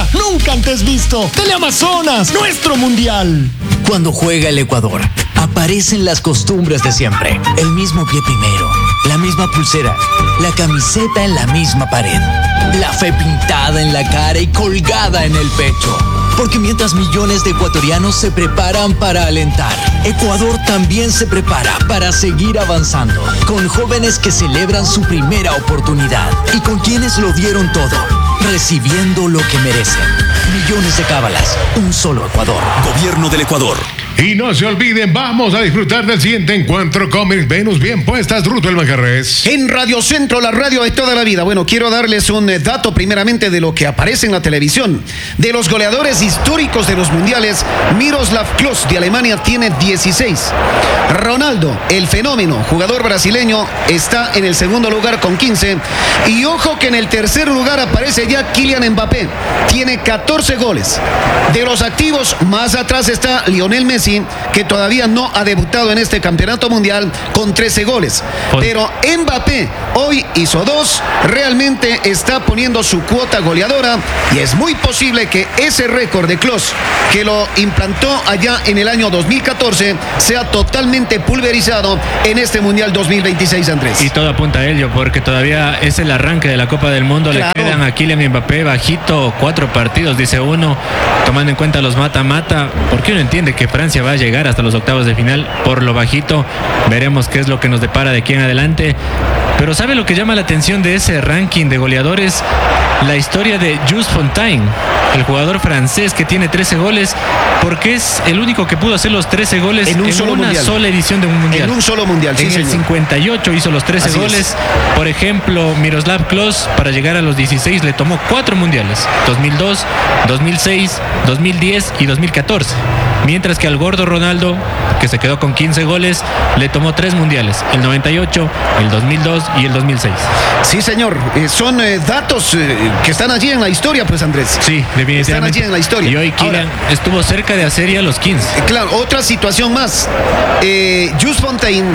nunca antes visto. Teleamazonas, nuestro mundial. Cuando juega el Ecuador, aparecen las costumbres de siempre. El mismo pie primero, la misma pulsera, la camiseta en la misma pared, la fe pintada en la cara y colgada en el pecho. Porque mientras millones de ecuatorianos se preparan para alentar, Ecuador también se prepara para seguir avanzando, con jóvenes que celebran su primera oportunidad y con quienes lo dieron todo, recibiendo lo que merecen. Millones de cábalas, un solo Ecuador. Gobierno del Ecuador. Y no se olviden, vamos a disfrutar del siguiente encuentro con mis Venus bien puestas, Ruto el Manjarres. En Radio Centro, la radio de toda la vida. Bueno, quiero darles un dato primeramente de lo que aparece en la televisión. De los goleadores históricos de los mundiales, Miroslav Klose de Alemania tiene 16. Ronaldo, el fenómeno, jugador brasileño, está en el segundo lugar con 15. Y ojo que en el tercer lugar aparece ya Kylian Mbappé. Tiene 14 goles. De los activos, más atrás está Lionel Messi, que todavía no ha debutado en este campeonato mundial, con 13 goles. Pero Mbappé hoy hizo 2, realmente está poniendo su cuota goleadora y es muy posible que ese récord de Klose, que lo implantó allá en el año 2014, sea totalmente pulverizado en este mundial 2026, Andrés. Y todo apunta a ello, porque todavía es el arranque de la Copa del Mundo. Claro. Le quedan a Kylian Mbappé bajito 4 partidos, dice uno, tomando en cuenta los mata-mata, porque uno entiende que Francia va a llegar hasta los octavos de final por lo bajito. Veremos qué es lo que nos depara de aquí en adelante. Pero ¿sabe lo que llama la atención de ese ranking de goleadores? La historia de Jules Fontaine, el jugador francés que tiene 13 goles, porque es el único que pudo hacer los 13 goles en una sola edición de un mundial. En un solo mundial, sí, en señor. El 58 hizo los 13 Así goles. Es. Por ejemplo, Miroslav Klose, para llegar a los 16, le tomó 4 mundiales: 2002, 2006, 2010 y 2014. Mientras que al gordo Ronaldo, que se quedó con 15 goles, le tomó 3 mundiales: el 98, el 2002 y el 2006. Sí, señor. Son datos que están allí en la historia, pues, Andrés. Sí, definitivamente. Están allí en la historia. Y hoy Kylian estuvo cerca de hacer ya los 15. Claro, otra situación más. Jules Fontaine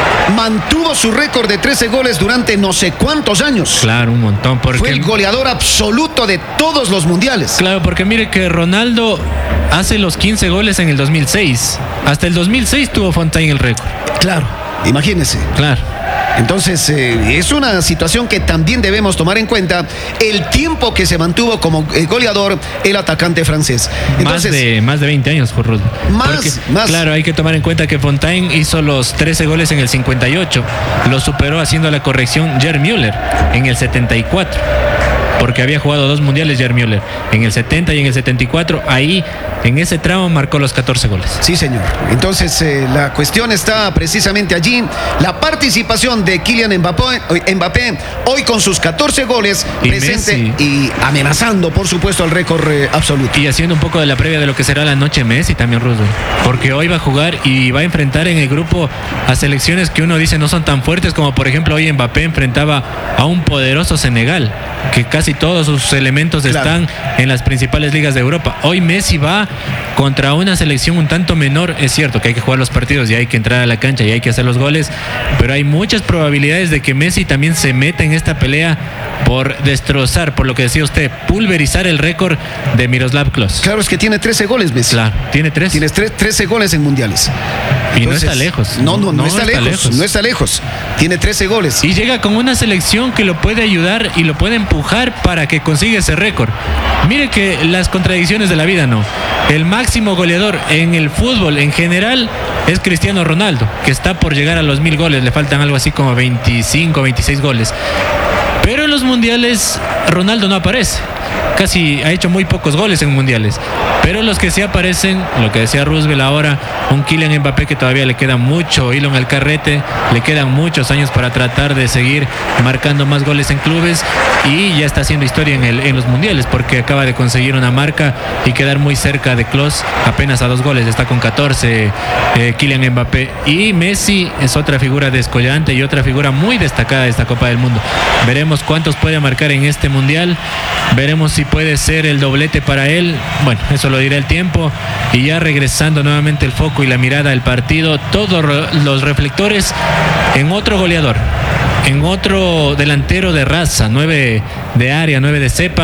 mantuvo su récord de 13 goles durante no sé cuántos años. Claro, un montón. Porque fue el goleador absoluto de todos los mundiales. Claro, porque mire que Ronaldo hace los 15 goles en el 2006. Hasta el 2006 tuvo Fontaine el récord. Claro, imagínese. Claro. Entonces, es una situación que también debemos tomar en cuenta, el tiempo que se mantuvo como goleador el atacante francés. Entonces, más de 20 años, Jorge. Más. Claro, hay que tomar en cuenta que Fontaine hizo los 13 goles en el 58. Lo superó haciendo la corrección Gerd Müller en el 74. Porque había jugado 2 mundiales Gerd Müller, en el 70 y en el 74. Ahí, en ese tramo, marcó los 14 goles. Sí, señor. Entonces, la cuestión está precisamente allí. La participación de Kylian Mbappé hoy con sus 14 goles, y presente Messi, y amenazando, por supuesto, el récord absoluto. Y haciendo un poco de la previa de lo que será la noche Messi también, Russo. Porque hoy va a jugar y va a enfrentar en el grupo a selecciones que uno dice no son tan fuertes, como por ejemplo hoy Mbappé enfrentaba a un poderoso Senegal, que casi todos sus elementos están en las principales ligas de Europa. Hoy Messi va contra una selección un tanto menor. Es cierto que hay que jugar los partidos y hay que entrar a la cancha y hay que hacer los goles, pero hay muchas probabilidades de que Messi también se meta en esta pelea por destrozar, por lo que decía usted, pulverizar el récord de Miroslav Klose. Claro, es que tiene 13 goles Messi. Claro, tiene 3. Tienes 13 goles en mundiales. Y entonces, no está lejos. No está lejos. Tiene 13 goles. Y llega con una selección que lo puede ayudar y lo puede empujar para que consiga ese récord. Mire que las contradicciones de la vida, ¿no? El máximo goleador en el fútbol en general es Cristiano Ronaldo, que está por llegar a los 1000 goles. Le faltan algo así como 25, 26 goles. Pero en los mundiales Ronaldo no aparece. Casi ha hecho muy pocos goles en mundiales. Pero los que sí aparecen, lo que decía Roosevelt ahora, un Kylian Mbappé que todavía le queda mucho hilo en el carrete, le quedan muchos años para tratar de seguir marcando más goles en clubes, y ya está haciendo historia en los mundiales, porque acaba de conseguir una marca y quedar muy cerca de Klose, apenas a 2 goles, está con 14 Kylian Mbappé. Y Messi es otra figura descollante y otra figura muy destacada de esta Copa del Mundo. Veremos cuántos puede marcar en este mundial, veremos si puede ser el doblete para él. Bueno, eso lo dirá el tiempo. Y ya regresando nuevamente el foco y la mirada del partido, todos los reflectores en otro goleador, en otro delantero de raza, 9 de área, 9 de cepa,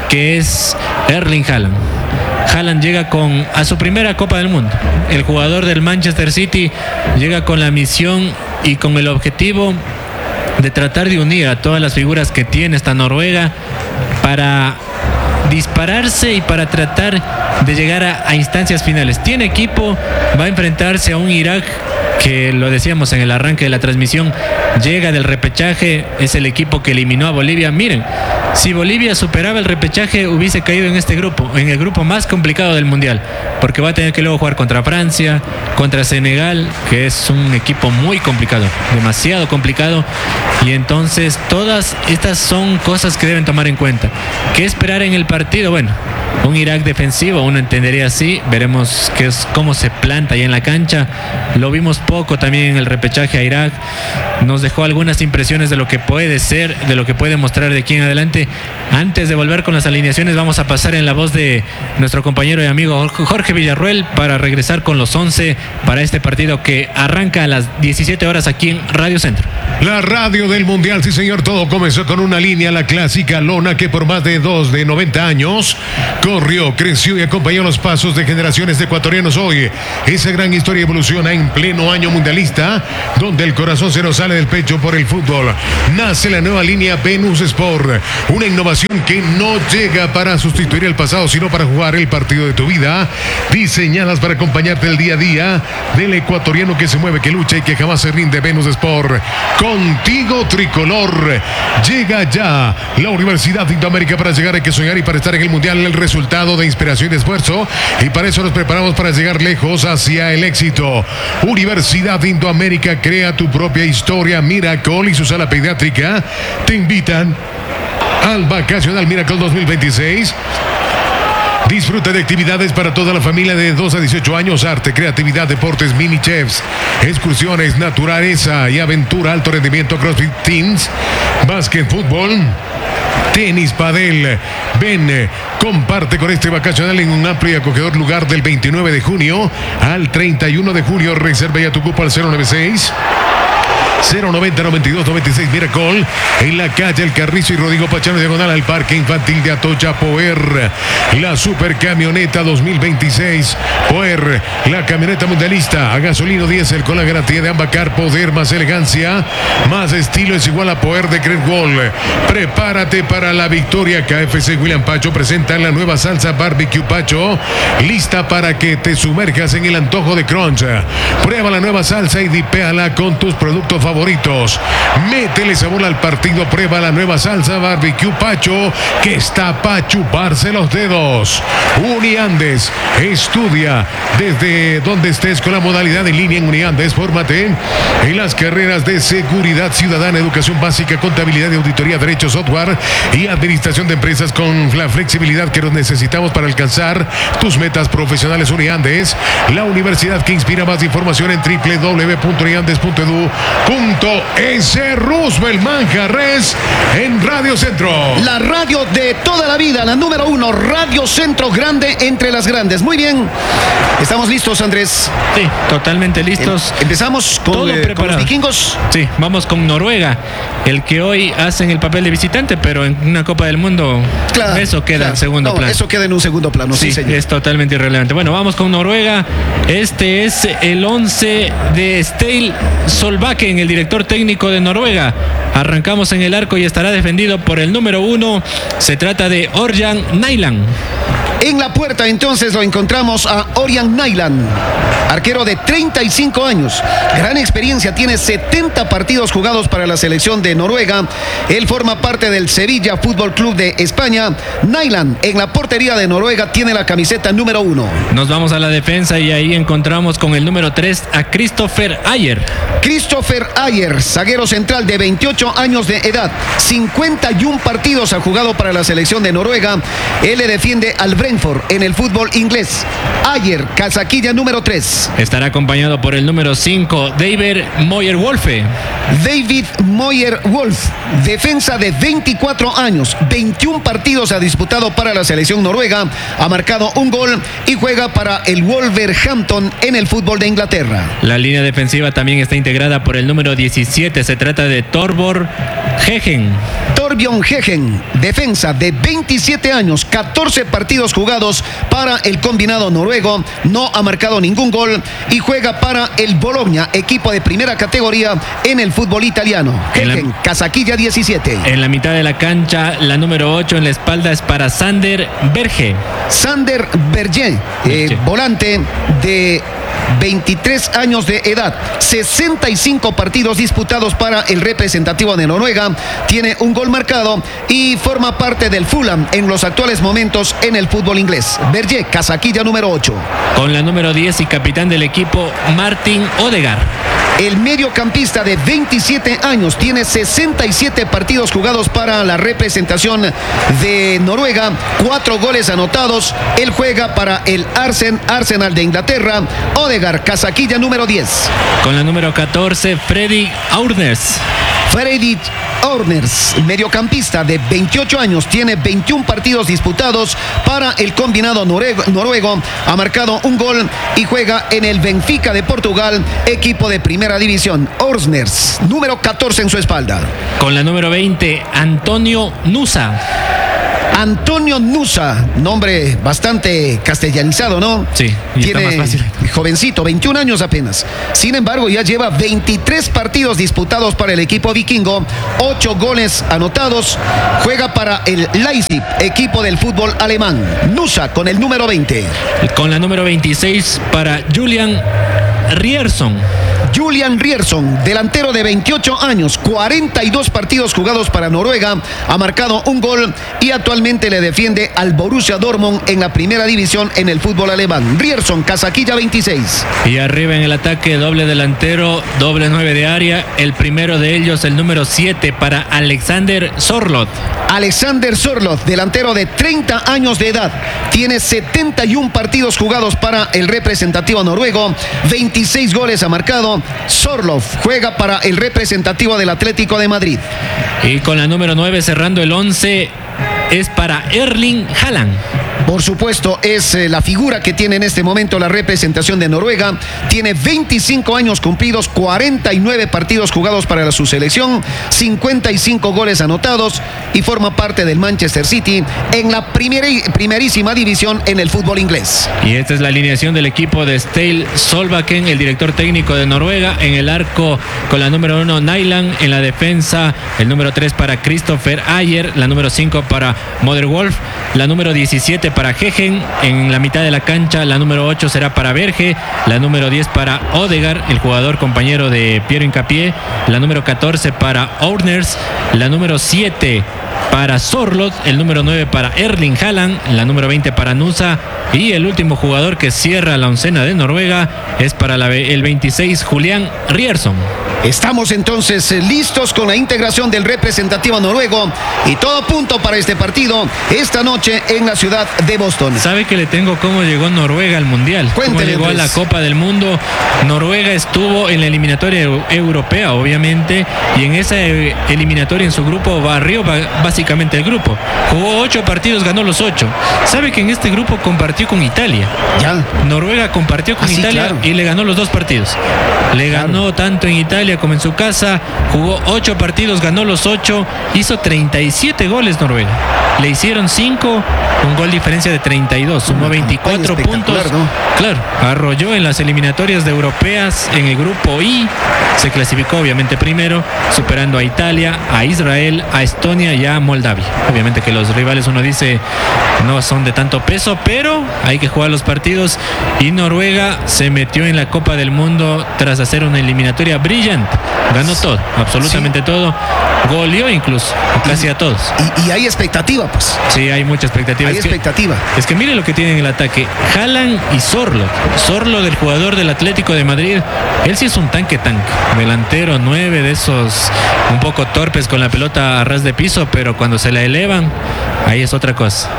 que es Erling Haaland. Haaland llega a su primera Copa del Mundo. El jugador del Manchester City llega con la misión y con el objetivo de tratar de unir a todas las figuras que tiene esta Noruega para dispararse y para tratar de llegar a instancias finales. Tiene equipo, va a enfrentarse a un Irak que, lo decíamos en el arranque de la transmisión, llega del repechaje, es el equipo que eliminó a Bolivia. Miren, si Bolivia superaba el repechaje, hubiese caído en este grupo, en el grupo más complicado del Mundial, porque va a tener que luego jugar contra Francia, contra Senegal, que es un equipo muy complicado, demasiado complicado, y entonces todas estas son cosas que deben tomar en cuenta. ¿Qué esperar en el partido? Bueno, un Irak defensivo, uno entendería así, veremos cómo se planta ahí en la cancha. Lo vimos poco también en el repechaje a Irak, nos dejó algunas impresiones de lo que puede ser, de lo que puede mostrar de aquí en adelante. Antes de volver con las alineaciones, vamos a pasar en la voz de nuestro compañero y amigo Jorge Villarruel para regresar con los 11 para este partido que arranca a las 17 horas aquí en Radio Centro. La radio del Mundial, sí señor, todo comenzó con una línea, la clásica lona que por más de 90 años corrió, creció y acompañó los pasos de generaciones de ecuatorianos. Hoy esa gran historia evoluciona en pleno año mundialista, donde el corazón se nos sale del pecho por el fútbol. Nace la nueva línea Venus Sport, una innovación que no llega para sustituir el pasado, sino para jugar el partido de tu vida, diseñadas para acompañarte el día a día del ecuatoriano que se mueve, que lucha y que jamás se rinde. Venus Sport, contigo tricolor. Llega ya la Universidad de Indoamérica. Para llegar hay que soñar, y para estar en el Mundial el resultado de inspiración y de esfuerzo, y para eso nos preparamos para llegar lejos hacia el éxito. Universidad de Indoamérica, crea tu propia historia. Miracle y su sala pediátrica te invitan al Vacacional Miracle 2026. Disfruta de actividades para toda la familia de 2 a 18 años, arte, creatividad, deportes, mini chefs, excursiones, naturaleza y aventura, alto rendimiento, CrossFit Teams, básquet, fútbol, tenis, padel. Ven, comparte con este vacacional en un amplio y acogedor lugar del 29 de junio al 31 de julio. Reserva ya tu cupo al 096 090 92 96 Miracle, en la calle El Carrizo y Rodrigo Pachano, diagonal al Parque Infantil de Atocha. Poer, la super camioneta 2026. Poer, la camioneta mundialista a gasolina diésel con la garantía de Ambacar. Poder más elegancia, más estilo es igual a Poer de Great Wall. Prepárate para la victoria. KFC William Pacho presenta la nueva salsa Barbecue Pacho, lista para que te sumerjas en el antojo de crunch. Prueba la nueva salsa y dipéala con tus productos favoritos. Métele sabor al partido. Prueba la nueva salsa Barbecue Pacho, que está para chuparse los dedos. Uniandes, estudia desde donde estés con la modalidad en línea en Uniandes. Fórmate en las carreras de seguridad ciudadana, educación básica, contabilidad y auditoría, derecho, software y administración de empresas, con la flexibilidad que nos necesitamos para alcanzar tus metas profesionales. Uniandes, la universidad que inspira. Más información en www.uniandes.edu.es. Roosevelt Manjarres en Radio Centro. La radio de toda la vida, la número 1, Radio Centro, grande entre las grandes. Muy bien, estamos listos, Andrés. Sí, totalmente listos. Empezamos con los vikingos. Sí, vamos con Noruega, el que hoy hacen el papel de visitante, pero en una Copa del Mundo, claro, eso queda en segundo plano. Eso queda en un segundo plano, sí, señor. Es totalmente irrelevante. Bueno, vamos con Noruega. Este es el 11 de Stale Solbakken, el director técnico de Noruega. Arrancamos en el arco y estará defendido por el número 1. Se trata de Ørjan Nyland. En la puerta entonces lo encontramos a Ørjan Nyland, arquero de 35 años, gran experiencia, tiene 70 partidos jugados para la selección de Noruega. Él forma parte del Sevilla Fútbol Club de España. Nyland en la portería de Noruega tiene la camiseta número 1. Nos vamos a la defensa y ahí encontramos con el número 3 a Kristoffer Ajer. Kristoffer Ajer, zaguero central de 28 años de edad, 51 partidos ha jugado para la selección de Noruega. Él le defiende al Brentford Brentford en el fútbol inglés. Ayer, casaquilla número 3. Estará acompañado por el número 5, David Moyer-Wolfe. David Moyer-Wolf, defensa de 24 años, 21 partidos ha disputado para la selección noruega, ha marcado un gol y juega para el Wolverhampton en el fútbol de Inglaterra. La línea defensiva también está integrada por el número 17, se trata de Torbjørn Heggen. Torbjørn Heggen, defensa de 27 años, 14 partidos jugados para el combinado noruego, no ha marcado ningún gol y juega para el Bologna, equipo de primera categoría en el fútbol italiano. Heggen, casaquilla 17. En la mitad de la cancha, la número 8 en la espalda es para Sander Berge. Sander Berge, volante de 23 años de edad, 65 partidos disputados para el representativo de Noruega, tiene un gol marcado y forma parte del Fulham en los actuales momentos en el fútbol inglés. Berge, casaquilla número 8. Con la número 10 y capitán del equipo, Martin Odegaard. El mediocampista de 27 años tiene 67 partidos jugados para la representación de Noruega, 4 goles anotados. Él juega para el Arsenal de Inglaterra. Odegaard, casaquilla número 10. Con la número 14, Fredrik Aurners. Fredrik Aurners, mediocampista de 28 años, tiene 21 partidos disputados para el combinado noruego, ha marcado un gol y juega en el Benfica de Portugal, equipo de primera división. Aurners, número 14 en su espalda. Con la número 20, Antonio Nusa. Antonio Nusa, nombre bastante castellanizado, ¿no? Sí, y tiene está más fácil. Jovencito, 21 años apenas. Sin embargo, ya lleva 23 partidos disputados para el equipo vikingo, 8 goles anotados. Juega para el Leipzig, equipo del fútbol alemán. Nusa con el número 20. Con la número 26 para Julian Ryerson. Julian Ryerson, delantero de 28 años, 42 partidos jugados para Noruega, ha marcado un gol y actualmente le defiende al Borussia Dortmund en la primera división en el fútbol alemán. Ryerson, casaquilla 26. Y arriba en el ataque, doble delantero, doble 9 de área. El primero de ellos, el número 7 para Alexander Sørloth. Alexander Sørloth, delantero de 30 años de edad, tiene 71 partidos jugados para el representativo noruego, 26 goles ha marcado. Sørloth juega para el representativo del Atlético de Madrid. Y con la número 9 cerrando el 11 es para Erling Haaland. Por supuesto, es la figura que tiene en este momento la representación de Noruega. Tiene 25 años cumplidos, 49 partidos jugados para su selección, 55 goles anotados y forma parte del Manchester City en la primerísima división en el fútbol inglés. Y esta es la alineación del equipo de Ståle Solbakken, el director técnico de Noruega. En el arco con la número 1 Nyland, en la defensa el número 3 para Christopher Ayer, la número 5 para Moyer-Wolfe, la número 17 para Heggen, en la mitad de la cancha la número 8 será para Berge, la número 10 para Odegaard, el jugador compañero de Piero Hincapié, la número 14 para Aurners, la número 7 para Sørloth, el número 9 para Erling Haaland, la número 20 para Nusa y el último jugador que cierra la oncena de Noruega es para el 26 Julian Ryerson. Estamos entonces listos con la integración del representativo noruego y todo punto para este partido esta noche en la ciudad de Boston. ¿Sabe que le tengo cómo llegó Noruega al Mundial? Cuénteme, cómo llegó a la Copa del Mundo. Noruega estuvo en la eliminatoria europea, obviamente, y en esa eliminatoria en su grupo barrió básicamente el grupo. Jugó 8 partidos, ganó los 8. ¿Sabe que en este grupo compartió con Italia? Ya. Noruega compartió con Italia, claro. Y le ganó los 2 partidos. Le ganó tanto en Italia como en su casa, jugó 8 partidos, ganó los 8, hizo 37 goles Noruega. Le hicieron 5, un gol diferencia de 32, sumó 24 puntos. ¿No? Claro, arrolló en las eliminatorias de europeas en el grupo I, se clasificó obviamente primero, superando a Italia, a Israel, a Estonia y a Moldavia. Obviamente que los rivales, uno dice, no son de tanto peso, pero hay que jugar los partidos y Noruega se metió en la Copa del Mundo tras hacer una eliminatoria brillante. Ganó todo, absolutamente todo. Goleó incluso, casi a todos. Y hay expectativa, pues. Sí, hay mucha expectativa. Hay expectativa. Es que mire lo que tiene en el ataque. Haaland y Sørloth. Sørloth, el jugador del Atlético de Madrid. Él sí es un tanque. Delantero 9 de esos un poco torpes con la pelota a ras de piso, pero cuando se la elevan, ahí es otra cosa.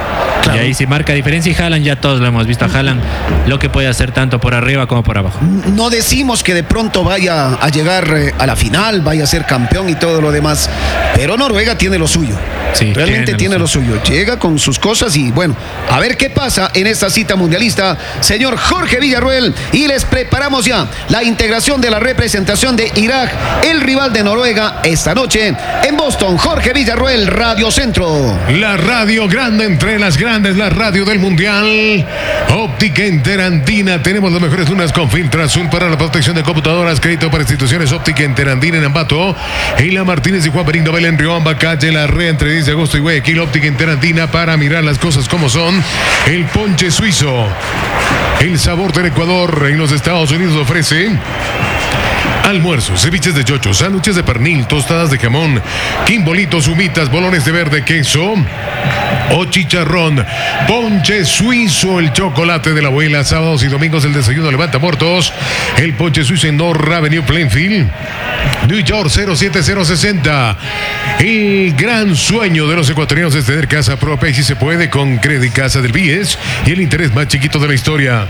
Y ahí sí marca diferencia, y Haaland, ya todos lo hemos visto a Haaland, lo que puede hacer tanto por arriba como por abajo. No decimos que de pronto vaya a llegar a la final, vaya a ser campeón y todo lo demás, pero Noruega tiene lo suyo. Sí, realmente tiene lo suyo. Llega con sus cosas y bueno, a ver qué pasa en esta cita mundialista, señor Jorge Villarroel, y les preparamos ya la integración de la representación de Irak, el rival de Noruega, esta noche en Boston. Jorge Villarroel, Radio Centro. La radio grande entre las grandes, la radio del Mundial. Óptica Interandina. Tenemos las mejores lunas con filtro azul para la protección de computadoras. Crédito para instituciones. Óptica Interandina en Ambato. Eila Martínez y Juan Benigno Bel en Riobamba, calle La Red, entre 10 de agosto y Guayaquil. Óptica Interandina para mirar las cosas como son. El ponche suizo. El sabor del Ecuador en los Estados Unidos ofrece almuerzos, ceviches de chocho, sándwiches de pernil, tostadas de jamón, quimbolitos, humitas, bolones de verde, queso o chicharrón. Ponche suizo, el chocolate de la abuela. Sábados y domingos el desayuno levanta muertos. El ponche suizo en North Avenue, Plainfield, New York, 07060. El gran sueño de los ecuatorianos es tener casa propia, y si se puede con Credit Casa del BIES, y el interés más chiquito de la historia.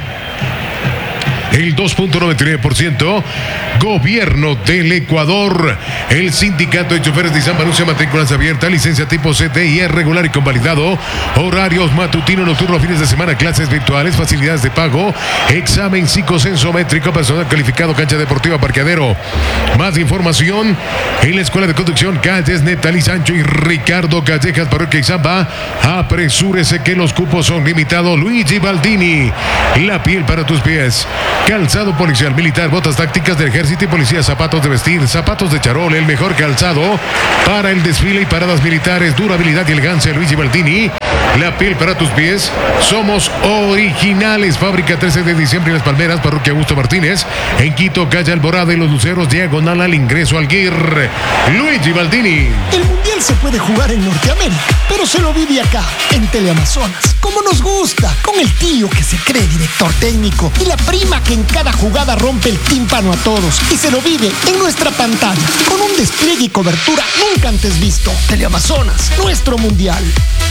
El 2.99%. Gobierno del Ecuador. El sindicato de choferes de Izamba anuncia matrículas abiertas, licencia tipo CTI regular y convalidado. Horarios matutino, nocturno, fines de semana, clases virtuales, facilidades de pago, examen psicosensométrico, personal calificado, cancha deportiva, parqueadero. Más información en la Escuela de Conducción Calles Netali Sancho y Ricardo Callejas, Parroquia Izamba. Apresúrese que los cupos son limitados. Luigi Baldini, la piel para tus pies. Calzado policial, militar, botas tácticas del ejército y policía, zapatos de vestir, zapatos de charol, el mejor calzado para el desfile y paradas militares, durabilidad y elegancia. Luigi Baldini, la piel para tus pies. Somos originales. Fábrica 13 de diciembre en Las Palmeras, Parroquia Augusto Martínez. En Quito, calle Alborada y Los Luceros, diagonal al ingreso al GIR. Luigi Baldini. El Mundial se puede jugar en Norteamérica, pero se lo vive acá, en Teleamazonas. Como nos gusta, con el tío que se cree director técnico y la prima que en cada jugada rompe el tímpano a todos, y se lo vive en nuestra pantalla, con un despliegue y cobertura nunca antes visto. Teleamazonas, nuestro Mundial.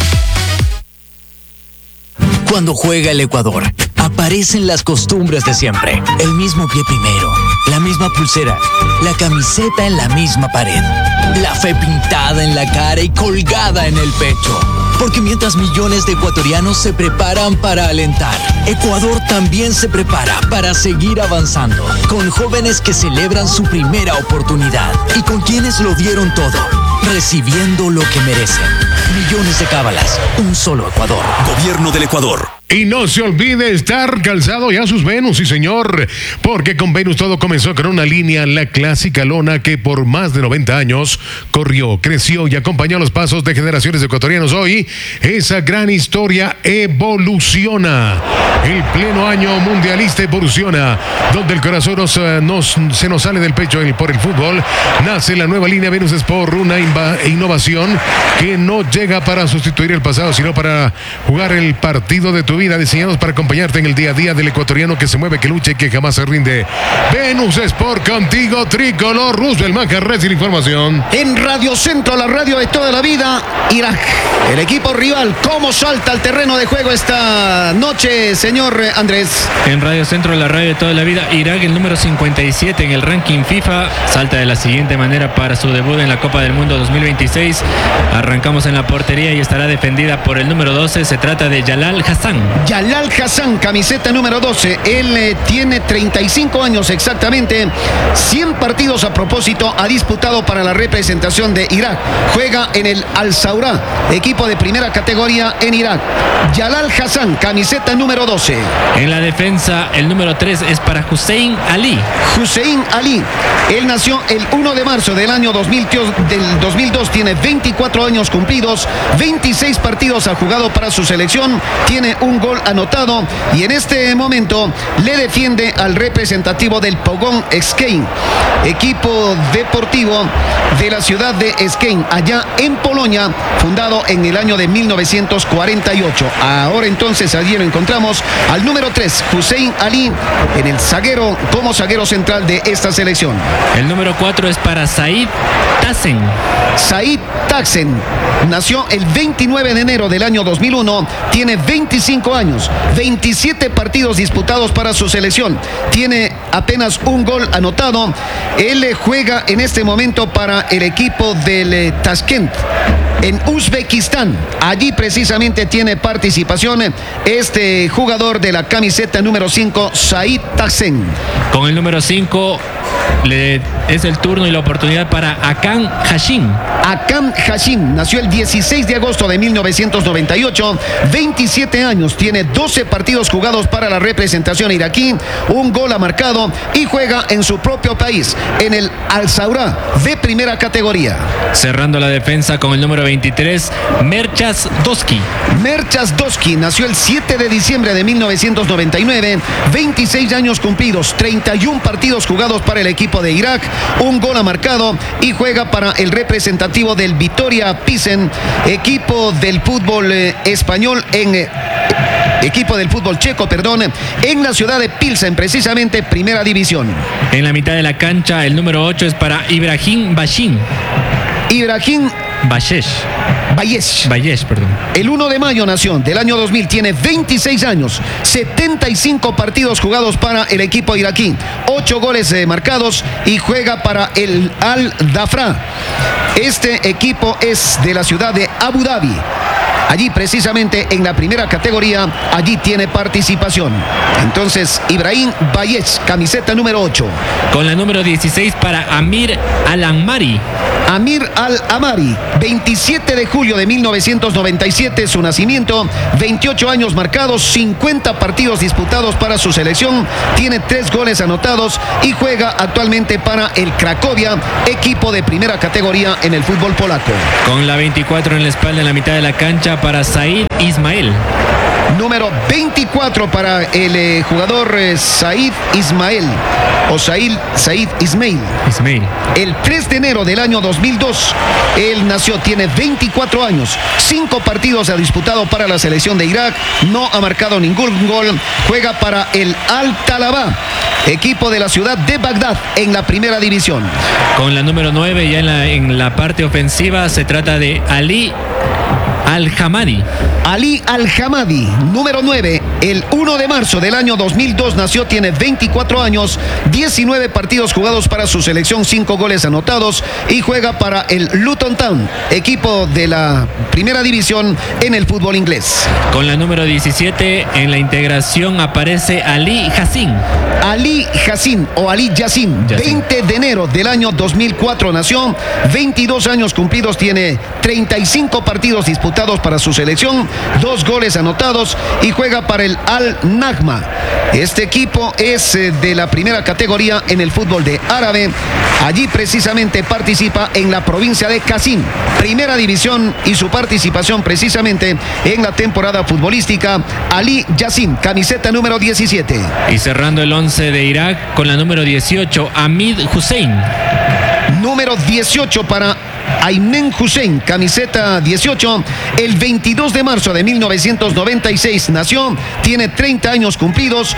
Cuando juega el Ecuador, aparecen las costumbres de siempre. El mismo pie primero, la misma pulsera, la camiseta en la misma pared, la fe pintada en la cara y colgada en el pecho. Porque mientras millones de ecuatorianos se preparan para alentar, Ecuador también se prepara para seguir avanzando, con jóvenes que celebran su primera oportunidad y con quienes lo dieron todo, recibiendo lo que merecen. Millones de cábalas, un solo Ecuador. Gobierno del Ecuador. Y no se olvide estar calzado ya sus Venus, sí señor, porque con Venus todo comenzó con una línea, la clásica lona que por más de 90 años corrió, creció y acompañó los pasos de generaciones de ecuatorianos. Hoy esa gran historia evoluciona. El pleno año mundialista evoluciona, donde el corazón se nos sale del pecho por el fútbol. Nace la nueva línea Venus Sport, una innovación que no llega para sustituir el pasado, sino para jugar el partido de tu vida, diseñados para acompañarte en el día a día del ecuatoriano que se mueve, que lucha y que jamás se rinde. Venus Sport contigo, tricolor. Roosevelt Manjarres y la información. En Radio Centro, la radio de toda la vida, Irak, el equipo rival, ¿cómo salta al terreno de juego esta noche, señor Andrés? En Radio Centro, la radio de toda la vida, Irak, el número 57 en el ranking FIFA, salta de la siguiente manera para su debut en la Copa del Mundo 2026. Arrancamos en la portería y estará defendida por el número 12. Se trata de Jalal Hassan. Jalal Hassan, camiseta número 12. Él tiene 35 años exactamente. 100 partidos a propósito ha disputado para la representación de Irak. Juega en el Al-Saura, equipo de primera categoría en Irak. Jalal Hassan, camiseta número 12. En la defensa, el número 3 es para Hussein Ali. Hussein Ali. Él nació el 1 de marzo del año 2002. Tiene 24 años cumplidos. 26 partidos ha jugado para su selección. Tiene un un gol anotado, y en este momento le defiende al representativo del Pogoń Szczecin, equipo deportivo de la ciudad de Szczecin, allá en Polonia, fundado en el año de 1948. Ahora entonces allí lo encontramos al número 3, Hussein Ali, en el zaguero, como zaguero central de esta selección. El número 4 es para Said Tassen. Said Tassen nació el 29 de enero del año 2001, tiene 25 años, 27 partidos disputados para su selección, tiene apenas un gol anotado. Él juega en este momento para el equipo del Tashkent en Uzbekistán. Allí precisamente tiene participación este jugador de la camiseta número 5, Said Tassen. Con el número 5 es el turno y la oportunidad para Hakan Hashim. Hakan Hashim nació el 16 de agosto de 1998, 27 años, tiene 12 partidos jugados para la representación iraquí, un gol ha marcado y juega en su propio país, en el Al-Zawraa de primera categoría. Cerrando la defensa con el número 23, Merchas Doski. Merchas Doski nació el 7 de diciembre de 1999, 26 años cumplidos, 31 partidos jugados para el equipo de Irak, un gol ha marcado y juega para el representativo del Vitoria Pilsen, equipo del fútbol español equipo del fútbol checo, en la ciudad de Pilsen, precisamente primera división. En la mitad de la cancha el número 8 es para Ibrahim Bashin. Ibrahim Bayesh, perdón. El 1 de mayo nació, del año 2000, tiene 26 años, 75 partidos jugados para el equipo iraquí, 8 goles marcados y juega para el Al-Dhafra. Este equipo es de la ciudad de Abu Dhabi. Allí precisamente en la primera categoría, allí tiene participación. Entonces, Ibrahim Bayesh, camiseta número 8. Con la número 16 para Amir Al-Ammari. Amir Al-Ammari, 27 de julio de 1997, su nacimiento, 28 años marcados, 50 partidos disputados para su selección, tiene 3 goles anotados y juega actualmente para el Cracovia, equipo de primera categoría en el fútbol polaco. Con la 24 en la espalda, en la mitad de la cancha, para Said Ismail. Número 24 para el jugador Said Ismail o Said Ismail. El 3 de enero del año 2002 él nació, tiene 24 años, 5 partidos ha disputado para la selección de Irak, no ha marcado ningún gol, juega para el Al-Talabah, equipo de la ciudad de Bagdad en la primera división. Con la número 9 ya en la parte ofensiva se trata de Ali Al-Hamadi. Ali Al-Hamadi, número 9, el 1 de marzo del año 2002 nació, tiene 24 años, 19 partidos jugados para su selección, 5 goles anotados y juega para el Luton Town, equipo de la primera división en el fútbol inglés. Con la número 17 en la integración aparece Ali Yassin. Ali Yassin o Ali Yassin, 20 de enero del año 2004 nació, 22 años cumplidos, tiene 35 partidos disputados para su selección, 2 goles anotados y juega para el Al-Najma. Este equipo es de la primera categoría en el fútbol de árabe. Allí precisamente participa en la provincia de Qassim, primera división, y su participación precisamente en la temporada futbolística. Ali Yassin, camiseta número 17. Y cerrando el 11 de Irak con la número 18, Hamid Hussein. Número 18 para Aymen Hussein, camiseta 18, el 22 de marzo de 1996 nació, tiene 30 años cumplidos,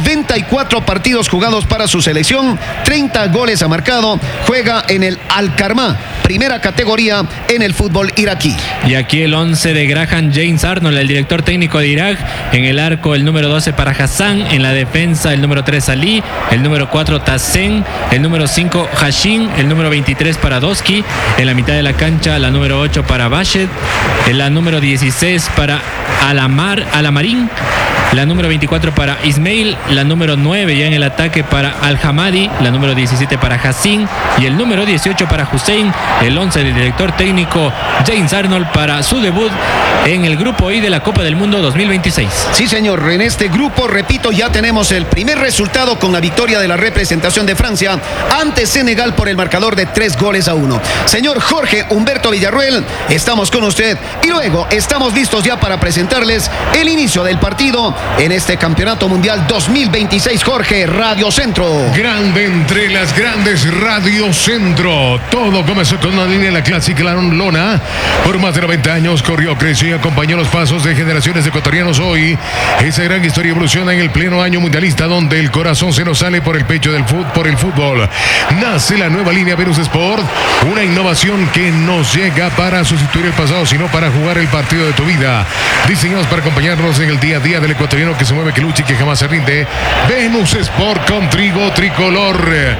94 partidos jugados para su selección, 30 goles ha marcado, juega en el Al-Karma, primera categoría en el fútbol iraquí. Y aquí el 11 de Graham James Arnold, el director técnico de Irak, en el arco el número 12 para Hassan, en la defensa el número 3 Ali, el número 4 Tassen, el número 5 Hashim, el número 23 para Doski, en la mitad de la cancha la número 8 para Bashed, en la número 16 para Alamarín, la número 24 para Ismail, la número 9 ya en el ataque para Al-Hamadi, la número 17 para Hassin y el número 18 para Hussein, el 11 del director técnico James Arnold para su debut en el grupo I de la Copa del Mundo 2026. Sí, señor, en este grupo, repito, ya tenemos el primer resultado con la victoria de la representación de Francia ante Senegal por el marcador de 3-1. Señor Jorge Humberto Villarruel, estamos con usted y luego estamos listos ya para presentarles el inicio del partido en este Campeonato Mundial 2026. Jorge, Radio Centro. Grande entre las grandes, Radio Centro. Todo comenzó con una línea en la clásica lona. Por más de 90 años corrió, creció y acompañó los pasos de generaciones de ecuatorianos. Hoy esa gran historia evoluciona en el pleno año mundialista, donde el corazón se nos sale por el pecho por el fútbol. Nace la nueva línea Venus Sport, una innovación que nos llega para sustituir el pasado, sino para jugar el partido de tu vida. Diseñados para acompañarnos en el día a día del ecuatoriano que se mueve, que lucha y que jamás se rinde. Venus Sport con trigo tricolor.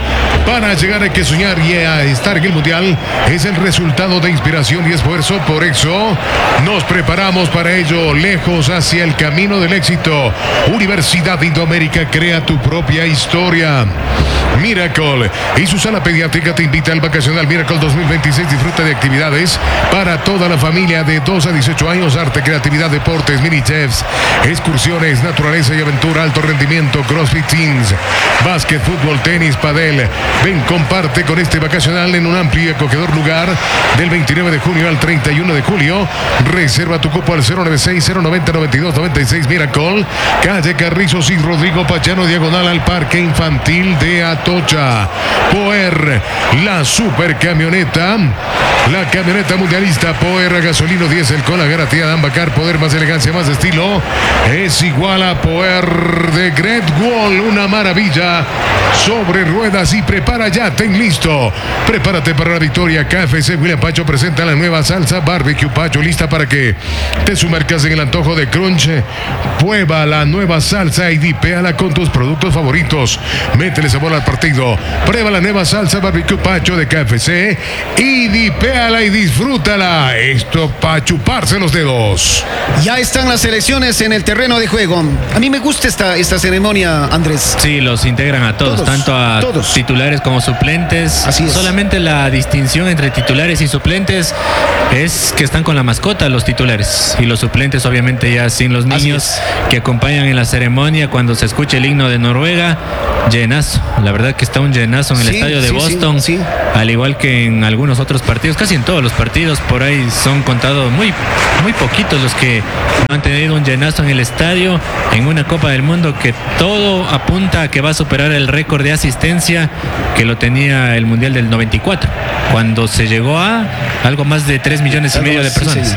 Para llegar hay que soñar y a estar en el mundial es el resultado de inspiración y esfuerzo. Por eso nos preparamos para ello, lejos hacia el camino del éxito. Universidad de Indoamérica, crea tu propia historia. Miracle y su sala pediátrica te invita al Vacacional Miracle 2026. Disfruta de actividades para toda la familia de 2 a 18 años, arte, creatividad, deportes, mini chefs, excursiones, naturaleza y aventura, alto rendimiento, CrossFit Teams, básquet, fútbol, tenis, padel. Ven, comparte con este vacacional en un amplio y acogedor lugar del 29 de junio al 31 de julio. Reserva tu cupo al 096-090-9296. Miracle, calle Carrizos y Rodrigo Pachano, diagonal al Parque Infantil de Atocha. Poer, la super camioneta, la camioneta mundialista Poer, gasolino diésel con la garantía de Ambacar, poder más elegancia, más estilo, es igual a Poer de Great Wall, una maravilla sobre ruedas. Y prepara ya, ten listo, prepárate para la victoria. KFC William Pacho presenta la nueva salsa Barbecue Pacho, lista para que te sumercas en el antojo de crunch. Prueba la nueva salsa y dipéala con tus productos favoritos. Métele sabor al partido. Prueba la nueva salsa Barbecue Pacho de KFC y dipéala y disfrútala. Esto para chuparse los dedos. Ya están las selecciones en el terreno de juego. A mí me gusta esta ceremonia, Andrés. Sí, los integran a todos, tanto a titulares como suplentes. Así es. Solamente la distinción entre titulares y suplentes es que están con la mascota los titulares, y los suplentes obviamente ya sin los niños que acompañan en la ceremonia. Cuando se escucha el himno de Noruega, llenazo. La verdad que está un llenazo en el estadio de Boston, al igual que en algunos otros partidos, casi en todos los partidos. Por ahí son contados muy poquitos los que no han tenido un llenazo en el estadio en una Copa del Mundo, que todo apunta a que va a superar el récord de asistencia que lo tenía el Mundial del 94, cuando se llegó a algo más de 3,5 millones de personas.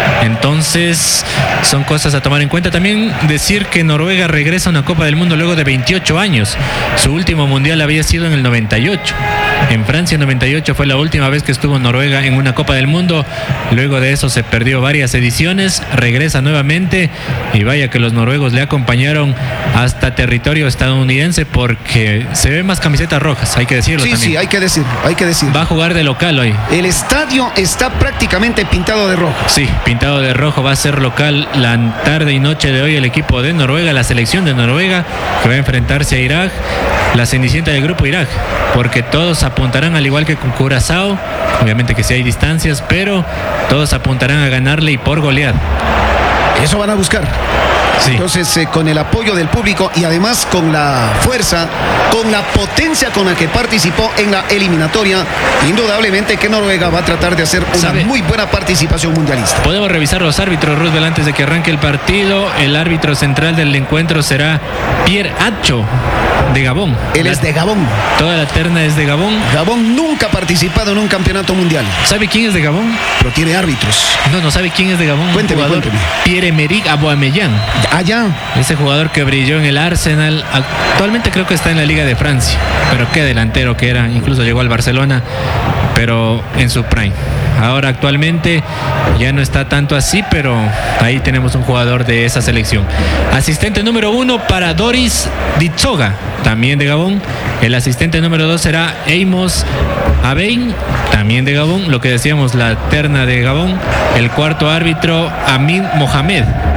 Entonces son cosas a tomar en cuenta. También decir que Noruega regresa a una Copa del Mundo luego de 28 años. Su último mundial había sido en el 98. En Francia, en 98 fue la última vez que estuvo Noruega en una Copa del Mundo. Luego de eso se perdió varias ediciones. Regresa nuevamente y vaya que los noruegos le acompañaron hasta territorio estadounidense, porque se ven más camisetas rojas, hay que decirlo también. Sí, hay que decir. Va a jugar de local hoy. El estadio está prácticamente pintado de rojo. Sí, pintado de rojo. Va a ser local la tarde y noche de hoy el equipo de Noruega, la selección de Noruega, que va a enfrentarse a Irak, la cenicienta del grupo Irak, porque todos apuntarán, al igual que con Curazao, obviamente que sí hay distancias, pero todos apuntarán a ganarle y por goleada. Eso van a buscar. Sí. Entonces, con el apoyo del público y además con la fuerza, con la potencia con la que participó en la eliminatoria, indudablemente que Noruega va a tratar de hacer una muy buena participación mundialista. Podemos revisar los árbitros, Roosevelt, antes de que arranque el partido. El árbitro central del encuentro será Pierre Atcho, de Gabón. Él es de Gabón. Toda la terna es de Gabón. Gabón nunca ha participado en un campeonato mundial. ¿Sabe quién es de Gabón? Pero tiene árbitros. No sabe quién es de Gabón. Cuénteme. Pierre-Emerick Aubameyang. Allá. Ese jugador que brilló en el Arsenal. Actualmente creo que está en la Liga de Francia. Pero qué delantero que era. Incluso llegó al Barcelona, pero en su prime. Ahora actualmente ya no está tanto así, pero ahí tenemos un jugador de esa selección. Asistente número 1 para Doris Ditsoga, también de Gabón. El asistente número 2 será Amos Abein, también de Gabón. Lo que decíamos, la terna de Gabón. El cuarto árbitro, Amin Mohamed.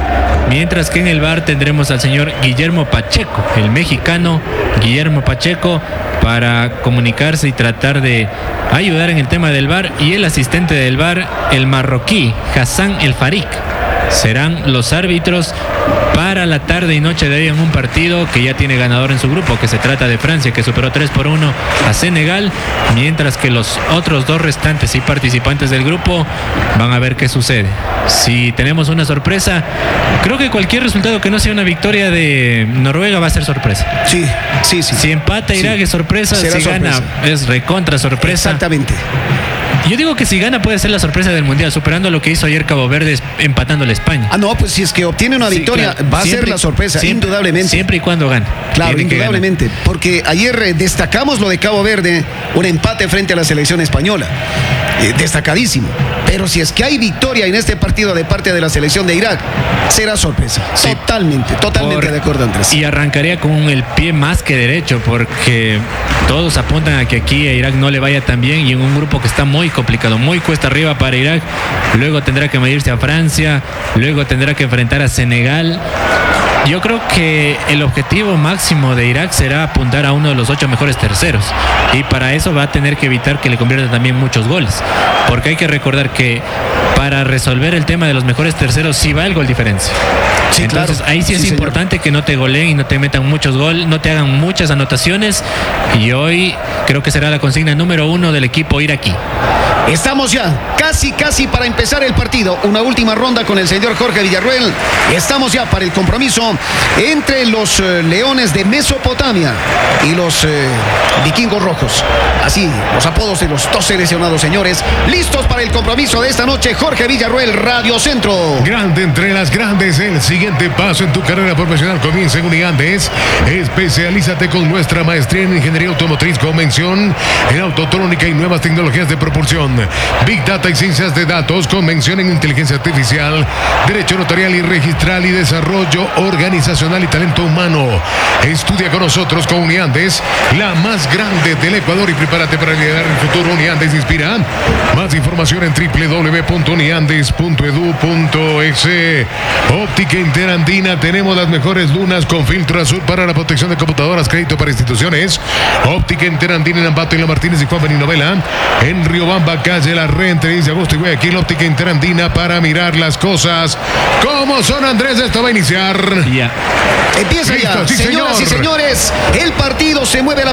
Mientras que en el VAR tendremos al señor Guillermo Pacheco, el mexicano Guillermo Pacheco, para comunicarse y tratar de ayudar en el tema del VAR, y el asistente del VAR, el marroquí Hassan El Farik, serán los árbitros para la tarde y noche de hoy en un partido que ya tiene ganador en su grupo, que se trata de Francia, que superó 3-1 a Senegal, mientras que los otros dos restantes y participantes del grupo van a ver qué sucede. Si tenemos una sorpresa, creo que cualquier resultado que no sea una victoria de Noruega va a ser sorpresa. Sí. Si empata Irak es sorpresa, Será si sorpresa. gana es recontra sorpresa. Exactamente. Yo digo que si gana puede ser la sorpresa del Mundial, superando lo que hizo ayer Cabo Verde empatando a España. Ah, no, pues si es que obtiene una victoria, claro. va a ser la sorpresa, indudablemente. Siempre y cuando gane. Claro, Tiene que indudablemente. Porque ayer destacamos lo de Cabo Verde, un empate frente a la selección española. Destacadísimo. Pero si es que hay victoria en este partido de parte de la selección de Irak, será sorpresa. Sí. Totalmente de acuerdo, Andrés. Y arrancaría con el pie más que derecho, porque todos apuntan a que aquí a Irak no le vaya tan bien, y en un grupo que está muy complicado, muy cuesta arriba para Irak. Luego tendrá que medirse a Francia, luego tendrá que enfrentar a Senegal. Yo creo que el objetivo máximo de Irak será apuntar a uno de los 8 mejores terceros, y para eso va a tener que evitar que le convierta también muchos goles, porque hay que recordar que para resolver el tema de los mejores terceros sí va el gol diferencia. Sí, Entonces claro. ahí sí es Sí, señor. importante que no te goleen y no te metan muchos goles, no te hagan muchas anotaciones, y hoy creo que será la consigna número 1 del equipo iraquí. Estamos ya casi para empezar el partido. Una última ronda con el señor Jorge Villarroel. Estamos ya para el compromiso entre los Leones de Mesopotamia y los Vikingos Rojos. Así, los apodos de los dos seleccionados, señores. Listos para el compromiso de esta noche. Jorge Villarroel, Radio Centro. Grande entre las grandes, el siguiente paso en tu carrera profesional comienza en Uniandes. Especialízate con nuestra maestría en Ingeniería Automotriz con mención en Autotrónica y nuevas tecnologías de propulsión, Big Data y Ciencias de Datos con mención en Inteligencia Artificial, Derecho Notarial y Registral y Desarrollo Organizacional y Talento Humano. Estudia con nosotros con Uniandes, la más grande del Ecuador, y prepárate para liderar el futuro. Uniandes inspira. Más información en www.uniandes.edu.es. Óptica Interandina, tenemos las mejores lunas con filtro azul para la protección de computadoras, crédito para instituciones. Óptica Interandina en Ambato y La Martínez y Juan Beninovela. En Riobamba, calle La Red, entre 10 de agosto y Guayaquil. Óptica Interandina para mirar las cosas como son. Andrés, esto va a iniciar. Ya. Empieza Listo, ya, sí, señoras y señor. señores. El partido se mueve a la